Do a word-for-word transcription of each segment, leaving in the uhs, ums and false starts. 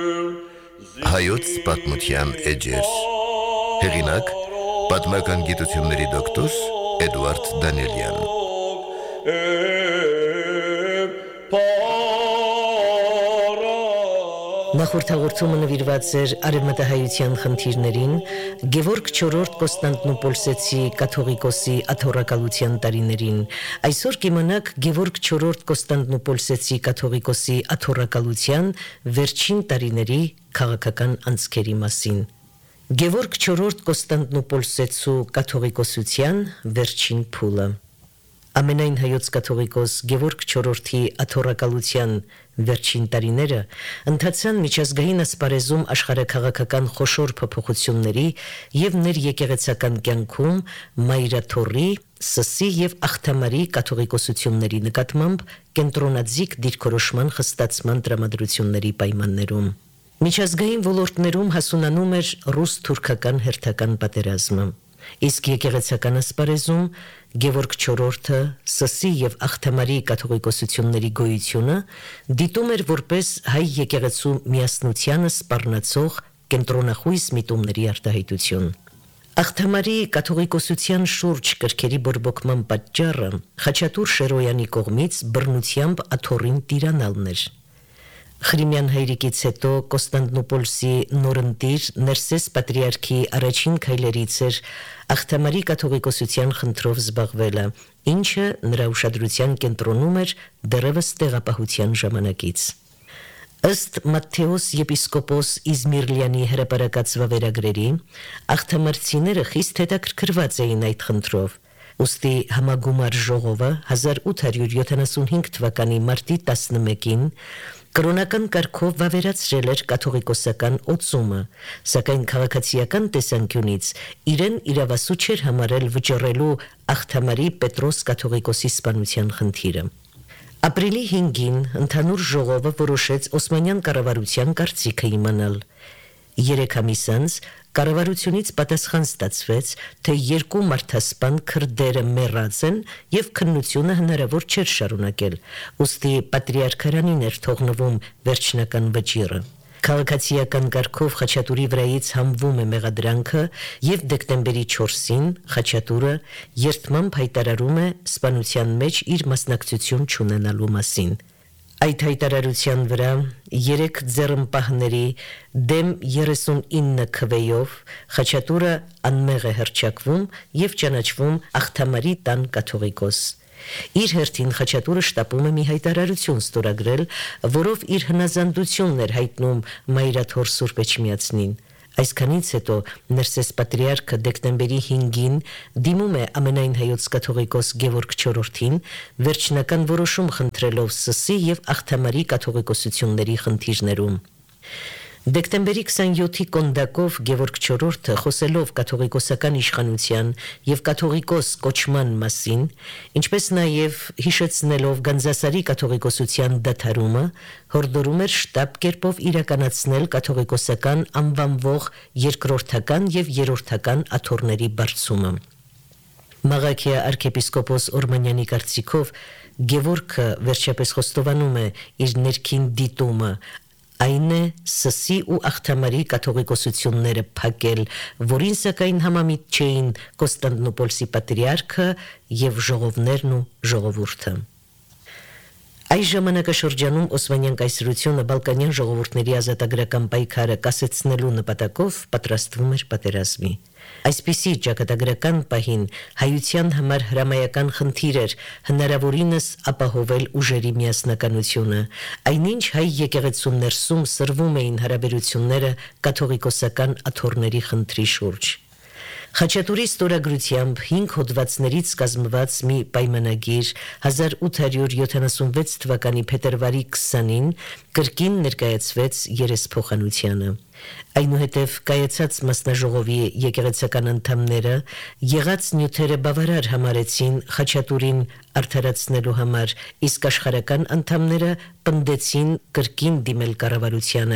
Հայոց պատմության էջեր հեղինակ պատմական գիտությունների դոկտոր Էդուարդ Դանիելյան Նախորդ հաղորդումը նվիրված էր արևմտահայության խնդիրներին, Գևորգ չորրորդ Կոստանդնուպոլսեցի կաթողիկոսի աթոռակալության տարիներին։ Այսօր կիմանաք Գևորգ չորրորդ Կոստանդնուպոլսեցի կաթողիկոսի աթոռակալության վերջին տարիների քաղաքական անցքերի մասին։ Գևորգ չորրորդ Կոստանդնուպոլսեցու կաթողիկոսության վերջին փուլը։ Ամենայն հայոց կաթողիկոս Գևորգ չորրորդի աթոռակալության վերջին տարիները ընթացան միջազգային ասպարեզում աշխարհաքաղաքական խոշոր փոփոխությունների եւ ներեկեղեցական կյանքում մայրաթոռի, սսի եւ աղթամարի կաթողիկոսությունների նկատմամբ կենտրոնաձիգ դիրքորոշման խստացման տրամադրությունների պայմաններում։ Միջազգային ոլորտներում հասունանում էր ռուս-թուրքական հերթական պատերազմը։ Իսկ եկեղեցական ասպարեզում Գևորգ չորրորդը սսի եւ աղթամարի կաթողիկոսությունների գոյությունը դիտում էր որպես հայ եկեղեցու միասնությանը սպառնացող կենտրոնախույս միտումների արտահայտություն։ Աղթամարի կաթողիկոսության շուրջ կրքերի բորբոքման պատճառը Խաչատուր Շերոյանի կողմից բռնությամբ աթոռին տիրանալն էր։ Խրիմյան հայրիկից հետո Կոստանդնուպոլսի նորընտիր Ներսես պատրիարքի առաջին քայլերից էր աղթամարի կաթողիկոսության խնդրով զբաղվելը, ինչը նրա ուշադրության կենտրոնում էր դեռևս տեղապահության ժամանակից։ Ըստ Մատթեոս եպիսկոպոս Իզմիրլյանի հրապարակած վավերագրերի, աղթամարցիները խիստ հետաքրքրված էին այդ խնդրով։ Ուստի համագումար ժողովը հազար ութ հարյուր յոթանասունհինգ թվականի մարտի տասնմեկին կրոնական կարգով վավերացրել էր կաթողիկոսական օծումը, սակայն քաղաքացիական տեսանկյունից իրեն իրավասու չէր համարել վճռելու աղթամարի Պետրոս կաթողիկոսի սպանության խնդիրը։ Ապրիլի հինգին ընդհանուր ժողովը որոշեց Օսմանյան կառավարության կարծիքը իմանալ։ Երեք ամիս անց կառավարությունից պատասխան ստացվեց, թե երկու մարդասպան քրդերը մեռած են եւ քննությունը հնարավոր չէր շարունակել, ուստի պատրիարքարանին էր թողնվում վերջնական վճիռը։ Քաղաքացիական կարգով Խաչատուրի վրայից համվում է մեղադրանքը եւ դեկտեմբերի չորսին Խաչատուրը երդմամբ հայտարարում է սպանության մեջ իր մասնակցություն չունենալու մասին։ Այդ հայտարարության վրա երեք ձեռնպահների դեմ երեսունինը քվեով Խաչատուրը անմեղ է հռչակվում եւ ճանաչվում աղթամարի տան կաթողիկոս։ Իր հերթին Խաչատուրը շտապում է մի հայտարարություն ստորագրել, որով իր հնազանդությունն էր հայտնում մայրաթոռ Սուրբ Էջմիածնին։ Այսքանից հետո Ներսես պատրիարքը դեկտեմբերի հինգին դիմում է ամենայն հայոց կաթողիկոս Գևորգ չորրորդին վերջնական որոշում խնդրելով սսի եւ աղթամարի կաթողիկոսությունների խնդիրներում։ Դեկտեմբերի քսանյոթի կոնդակով Գևորգ չորրորդը խոսելով կաթողիկոսական իշխանության եւ կաթողիկոս կոչման մասին, ինչպես նաեւ հիշեցնելով Գանձասարի կաթողիկոսության դադարումը, հորդորում էր շտապ կերպով իրականացնել կաթողիկոսական անվանվող երկրորդական եւ երրորդական աթոռների բարձումը։ Մաղաքիա arczepiskopos Օրմանյանի կարծիքով Գևորգը վերջապես խոստովանում է իր ներքին դիտումը, այն է սսի ու աղթամարի կաթողիկոսությունները փակել, որին սակայն համամիտ չէին Կոստանդնուպոլսի պատրիարքը եւ ժողովներն ու ժողովուրդը։ Այս ժամանակաշրջանում Օսմանյան կայսրությունը Բալկանյան ժողովուրդների ազատագրական պայքարը կասեցնելու նպատակով պատրաստվում էր պատերազմի։ Այսպիսի ճակատագրական պահին հայության համար հրամայական խնդիր էր հնարավորինս ապահովել ուժերի միասնականությունը, այնինչ հայ եկեղեցու ներսում սրվում էին հարաբերությունները կաթողիկոսական աթոռների խնդրի շուրջ։ Խաչատուրի ստորագրությամբ հինգ հոդվածներից կազմված մի պայմանագիր հազար ութ հարյուր յոթանասունվեց թվականի փետրվարի քսանին կրկին ներկայացվեց երեսփոխանությանը։ Այնուհետև կայացած մասնաժողովի եկեղեցական անդամները եղած նյութերը բավարար համարեցին Խաչատուրին արդարացնելու համար, իսկ աշխարհական անդամները պնդեցին կրկին դիմել կառավարությանը,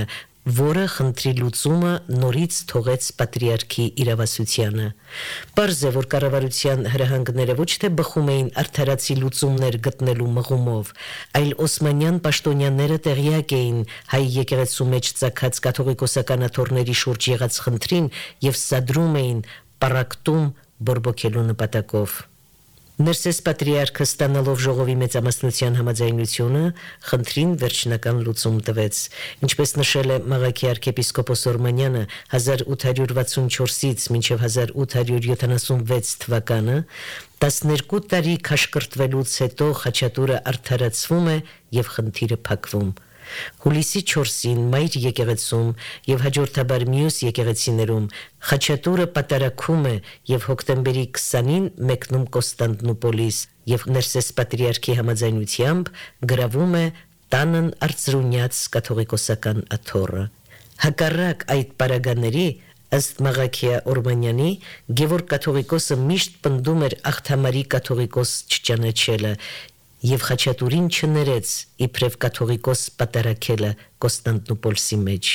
որը խնդրի լուծումը նորից թողեց պատրիարքի իրավասությանը։ Պարզ է, որ կառավարության հրահանգները ոչ թե բխում էին արդարացի լուծումներ գտնելու մղումով, այլ օսմանյան պաշտոնյաները տեղյակ էին հայ եկեղեցու մեջ ծագած կաթողիկոսական աթոռների շուրջ եղած խնդրին եւ սադրում էին պարակտում բորբոքելու նպատակով։ Ներսես պատրիարքը ստանալով ժողովի մեծամասնության համաձայնությունը խնդրին վերջնական լուծում տվեց։ Ինչպես նշել է Մաղաքի arczepiskopos Օրմանյանը հազար ութ հարյուր վաթսունչորսից մինչև հազար ութ հարյուր յոթանասունվեց թվականը, տասներկու տարի քաշկրտվելուց հետո Խաչատուրը արդարացվում է եւ խնդիրը փակվում։ Հուլիսի չորսին Մայր եկեղեցում եւ հաջորդաբար մյուս եկեղեցիներում Խաչատուրը պատարակում է եւ հոկտեմբերի քսանին մեկնում Կոստանդնուպոլիս եւ Ներսես պատրիարքի համաձայնությամբ գրավում է տանն արծրունյաց կաթողիկոսական աթոռը։ Հակառակ այդ պարագաների ըստ Մաղաքիա Օրմանյանի Գևորգ կաթողիկոսը միշտ պնդում էր աղթամարի կաթողիկոս չճանաչելը եւ Խաչատուրին չներեց իբրև կաթողիկոս պատարակելը Կոստանդնուպոլսի մեջ։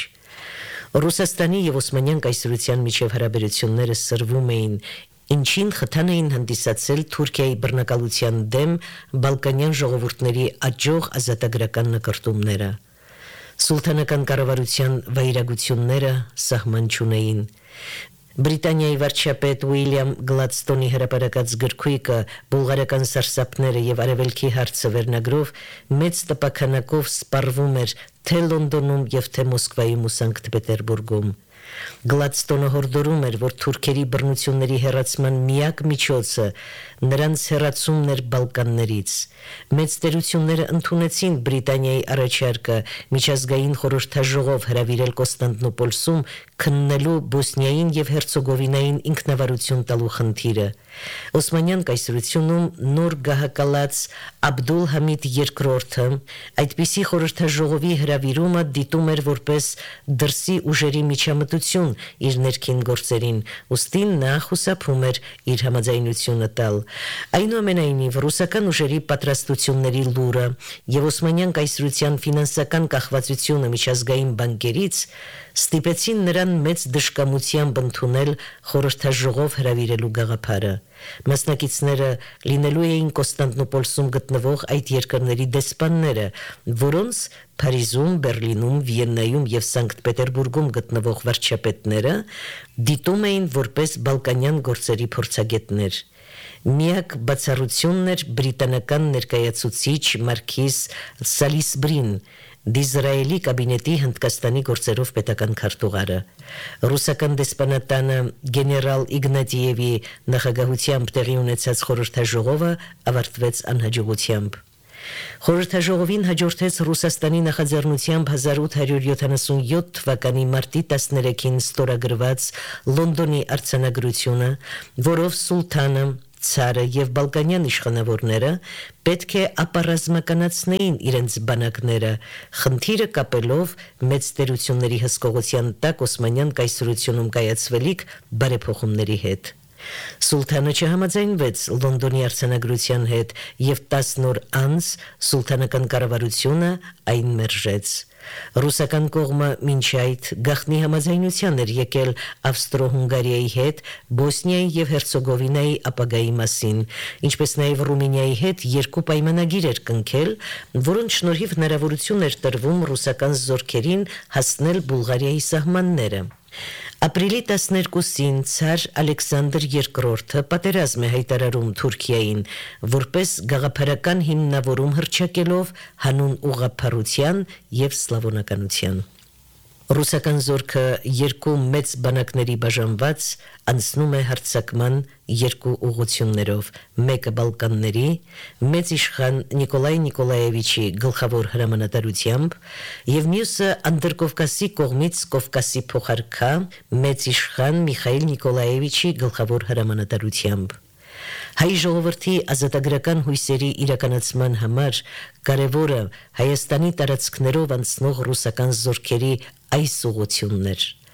Ռուսաստանի եւ Օսմանյան կայսրության միջև հարաբերությունները սրվում էին, ինչին խթան էին հանդիսացել Թուրքիայի բռնակալության դեմ բալկանյան ժողովուրդների աճող ազատագրական նկարտումները։ Սուլթանական կառավարության վայրագությունները սահման չունեին։ Բրիտանիայի վարչապետ Ուիլյամ Գլադստոնի հրապարակած գրքույկը «Բուլղարական սարսափները եւ արևելքի հարցը» վերնագրով մեծ տպաքանակով սպառվում էր թե Լոնդոնում եւ թե Մոսկվայում ու Սանկտ Պետերբուրգում։ Գլադստոնը հորդորում էր, որ թուրքերի բռնությունների հեռացման միակ միջոցը նրանց հեռացումն էր Բալկաններից։ Մեծ տերությունները ընդունեցին Բրիտանիայի առաջարկը միջազգային խորհրդաժողով հրավիրել Կոստանդնուպոլսում քննելու Բոսնիային եւ Հերցեգովինային ինքնավարություն տալու խնդիրը։ Օսմանյան կայսրությունում նոր գահակալած Աբդուլ Համիդ երկրորդը այդպիսի խորհրդաժողովի հրավիրումը դիտում էր որպես դրսի ուժերի միջամտություն իր ներքին գործերին, ուստի նա խուսափում էր իր համաձայնությունը տալ։ Այնուամենայնիվ ռուսական ուժերի պատրաստությունների լուրը եւ Օսմանյան կայսրության ֆինանսական կախվածությունը միջազգային բանկերից ստիպեցին նրան մեծ դժկամությամբ ընդունել խորհրդաժողով հրավիրելու գաղափարը։ Մասնակիցները լինելու էին Կոստանդնուպոլսում գտնվող այդ երկրների դեսպանները, որոնց Փարիզում, Բերլինում, Վիեննայում եւ Սանկտ Պետերբուրգում գտնվող վարչապետները դիտում էին որպես բալկանյան գործերի փորձագետներ։ Միակ բացառությունն էր բրիտանական ներկայացուցիչ Մարքիզ Սալիսբրին, Դիզրայելի կաբինետի Հնդկաստանի գործերով պետական քարտուղարը։ Ռուսական դեսպանատանը գեներալ Իգնատիևի նախագահությամբ տեղի ունեցած խորհրդաժողովը ավարտվեց անհաջողությամբ։ Խորհրդաժողովին հաջորդեց Ռուսաստանի նախաձեռնությամբ հազար ութ հարյուր յոթանասունյոթ թվականի մարտի տասներեքին ստորագրված Լոնդոնի արձանագրությունը, որով սուլթանը, ցարը եւ բալկանյան իշխանավորները պետք է ապառազմականացնեին իրենց բանակները, խնդիրը կապելով մեծ տերությունների հսկողության տակ Օսմանյան կայսրությունում կայացվելիք բարեփոխումների հետ։ Սուլթանը չհամաձայնվեց Լոնդոնի արձանագրության հետ եւ տասն օր անց սուլթանական կառավարությունը այն մերժեց։ Ռուսական կողմը մինչ այդ գաղտնի համաձայնության էր եկել Ավստրո-Հունգարիայի հետ Բոսնիայի եւ Հերցեգովինայի ապագայի մասին, ինչպես նաեւ Ռումինիայի հետ երկու պայմանագիր էր կնքել, որոնց շնորհիվ հնարավորություն էր տրվում ռուսական զորքերին հասնել Բուլղարիայի սահմանները։ Ապրիլի տասներկուսին ցար Ալեքսանդր երկրորդը պատերազմ է հայտարարում Թուրքիային, որպես գաղափարական հիմնավորում հռչակելով հանուն ուղղափառության եւ սլավոնականության։ Ռուսական զորքը երկու մեծ բանակների բաժանված անցնում է հարձակման երկու ուղղություններով, մեկը Բալկանների, մեծ իշխան Նիկոլայ Նիկոլաևիչի գլխավոր հրամանատարությամբ եւ մյուսը Անդրկովկասի կողմից Կովկասի փոխարքա մեծ իշխան Միխայիլ Նիկոլաևիչի գլխավոր հրամանատարությամբ։ Հայ ժողովրդի ազատագրական հույսերի իրականացման համար կարևորը Հայաստանի տարածքներով անցնող ռուսական զորքերի այս ուղղությունն էր։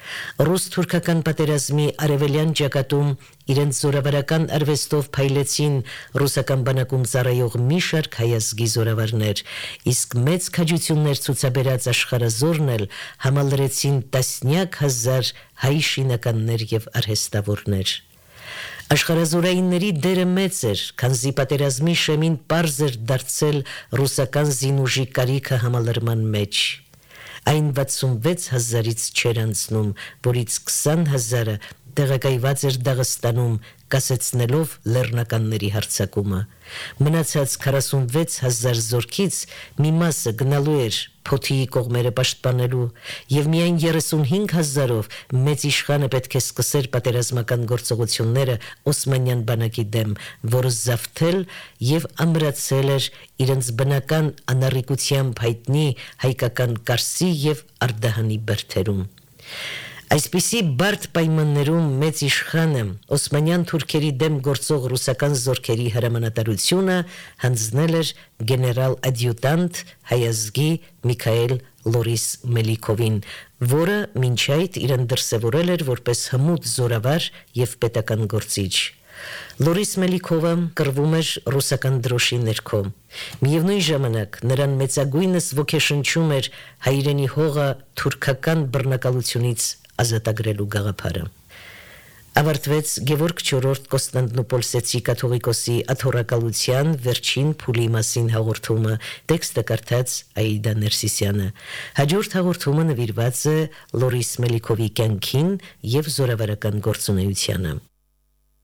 Ռուս-թուրքական պատերազմի արևելյան ճակատում իրենց զորավարական արվեստով փայլեցին ռուսական բանակում ծառայող մի շարք հայազգի զորավարներ, իսկ մեծ քաջություններ ցուցաբերած աշխարհազորն էլ համալրեցին տասնյակ հազար հայ շինականներ եւ արհեստավորներ։ Աշխարհազորայինների դերը մեծ էր, քանզի պատերազմի շեմին պարզ էր դարձել ռուսական զինուժի կարիքը համալրման մեջ։ Այն վաթսունվեց հազարից չէր անցնում, որից քսան հազարը տեղակայված էր Դաղստանում, կասեցնելով լեռնականների հարձակումը։ Մնացած քառասունվեց հազար զորքից մի մասը գնալու էր Փոթիի կողմերը պաշտպանելու, եւ միայն երեսունհինգ հազարով մեծ իշխանը պետք է սկսեր պատերազմական գործողությունները Օսմանյան բանակի դեմ, որը զավթել եւ ամրացել էր իրենց բնական անառիկությամբ հայտնի հայկական Կարսի եւ Արդահանի բերդերում։ Այսպիսի բարդ պայմաններում մեծ իշխանը Օսմանյան թուրքերի դեմ գործող ռուսական զորքերի հրամանատարությունը հանձնել էր գեներալ ադյուտանտ հայազգի Միքայել Լորիս Մելիքովին, որը մինչ այդ իրեն դրսևորել էր որպես հմուտ զորավար եւ պետական գործիչ։ Լորիս Մելիքովը կռվում էր ռուսական դրոշի ներքո։ Միևնույն ժամանակ նրան մեծագույնս ոգեշնչում էր հայրենի հողը թուրքական բռնակալությունից ազատագրելու գաղափարը։ Ավարտվեց Գևորգ չորրորդ Կոստանդնուպոլսեցի կաթողիկոսի աթոռակալության վերջին փուլի մասին հաղորդումը, տեքստը կարդաց Աիդա Ներսիսյանը։ Հաջորդ հաղորդումը նվիրված է Լորիս Մելիքովի կյանքին եւ զորավարական գործունեությանը։